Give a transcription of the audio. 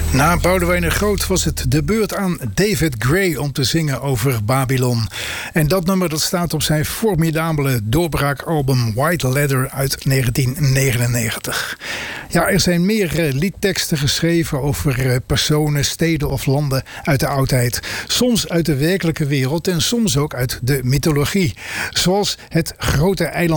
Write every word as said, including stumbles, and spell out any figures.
Na Boudewijn de Groot was het de beurt aan David Gray om te zingen over Babylon. En dat nummer dat staat op zijn formidabele doorbraakalbum White Leather uit negentien negenennegentig. Ja, er zijn meer uh, liedteksten geschreven over uh, personen, steden of landen uit de oudheid. Soms uit de werkelijke wereld en soms ook uit de mythologie. Zoals het grote eiland